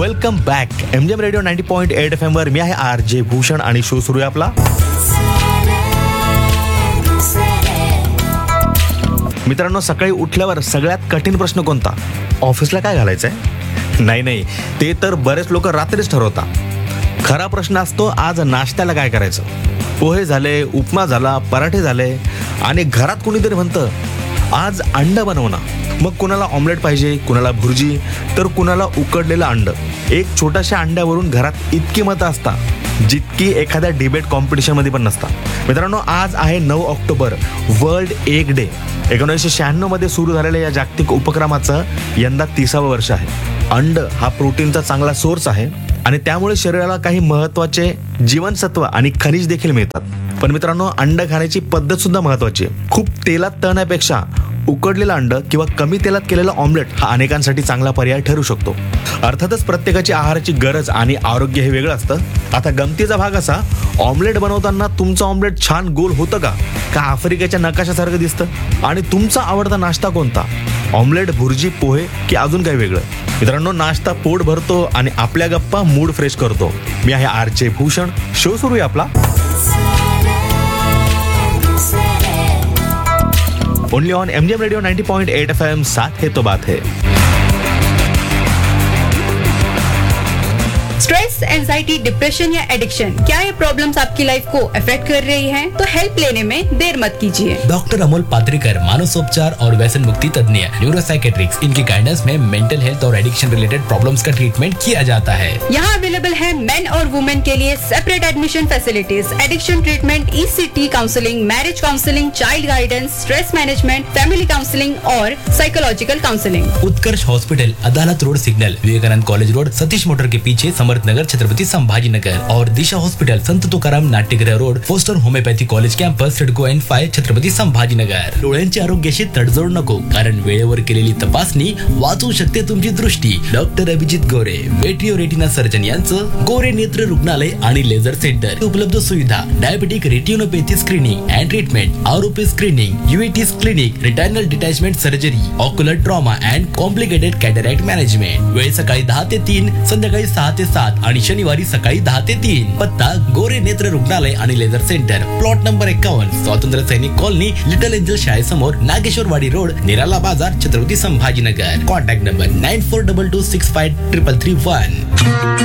Welcome back MGM radio 90.8 FM वर मी आहे RJ Bhushan आणि शो सुरू आहे आपला. मित्रांनो, सकाळी उठल्यावर सगळ्यात कठीण प्रश्न कोणता? ऑफिसला काय घालायचंय? नाही, ते तर बरेच लोक रात्रीच ठरवतात. खरा प्रश्न असतो आज नाश्त्याला काय करायचं. पोहे झाले, उपमा झाला, पराठे झाले आणि घरात कोणीतरी म्हणतं आज अंड बनव ना. मग कुणाला ऑमलेट पाहिजे, कुणाला भुर्जी, तर कुणाला उकडलेलं अंड. एक छोट्याशा अंड्यावरून घरात इतकी मतं असतात जितकी एखाद्या डिबेट कॉम्पिटिशनमध्ये पण नसतात. मित्रांनो, आज आहे 9 ऑक्टोबर, वर्ल्ड एग डे. 1996 मध्ये सुरू झालेल्या या जागतिक उपक्रमाचं यंदा 30वं वर्ष आहे. अंड हा प्रोटीनचा चांगला सोर्स आहे आणि त्यामुळे शरीराला काही महत्त्वाचे जीवनसत्व आणि खनिज देखील मिळतात. पण मित्रांनो, अंड खाण्याची पद्धत सुद्धा महत्त्वाची आहे. खूप तेलात तळण्यापेक्षा उकडलेलं अंड किंवा कमी तेलात केलेलं ऑमलेट हा अनेकांसाठी चांगला पर्याय ठरू शकतो. अर्थातच प्रत्येकाची आहाराची गरज आणि आरोग्य हे वेगळं असतं. आता गमतीचा भाग असा, ऑमलेट बनवताना तुमचं ऑमलेट छान गोल होतं का आफ्रिकेच्या नकाशासारखं दिसतं? आणि तुमचा आवडता नाश्ता कोणता? ऑमलेट, भुर्जी, पोहे की अजून काही वेगळं? मित्रांनो, नाश्ता पोट भरतो आणि आपल्या गप्पा मूड फ्रेश करतो. मी आहे RJ भूषण. शो सुरू आहे आपला only on MGM radio 90.8 FM. साथ है तो बात है. स्ट्रेस, एंजाइटी, डिप्रेशन या एडिक्शन, क्या ये प्रॉब्लम्स आपकी लाइफ को अफेक्ट कर रही हैं? तो हेल्प लेने में देर मत कीजिए. डॉक्टर अमोल पात्रिकर, मानसोपचार और व्यसन मुक्ति तज्ञ, न्यूरोसाइकेट्रिक्स, इनकी गाइडेंस में मेंटल हेल्थ और एडिक्शन रिलेटेड प्रॉब्लम्स का ट्रीटमेंट किया जाता है. यहाँ अवेलेबल है मेन और वुमेन के लिए separate admission facilities, addiction treatment, ECT counselling, marriage counselling, child guidance, stress management, family counselling और साइकोलॉजिकल काउंसलिंग. उत्कर्ष हॉस्पिटल, अदालत road signal, Vivekananda college road, Satish motor के पीछे, समर्थनगर, छत्रपति संभाजीनगर. और दिशा हॉस्पिटल, संत तुकाराम नाट्यगृह road, poster homeopathy college campus, CIDCO N5, Chhatrapati Sambhajinagar. डोळ्यांच्या आरोग्याशी तडजोड नको, कारण वेळेवर केलेली तपासणी वाचवू शकते तुमची दृष्टी. डॉक्टर अभिजित गोरे, वेट्रिओ रेटिना सर्जन यांचं गोरे नेत्र रुग्णालय आणि लेझर सेंटर. उपलब्ध सुविधा: diabetic retinopathy screening and treatment, आरोपी screening, UVT's clinic, रिटायनल detachment surgery, ocular trauma and complicated cataract management. वेळ सकाळी 10 ते 3, संध्याकाळी 6 ते 7 आणि शनिवारी सकाळी 10 ते 3. पत्ता: गोरे नेत्र रुग्णालय आणि लेझर सेंटर, प्लॉट नंबर 51, स्वातंत्र्य सैनिक colony, little angel शाळेसमोर, Nageshwarwadi road, निराला बाजार, छत्रपति संभाजीनगर. Contact number 9422653331.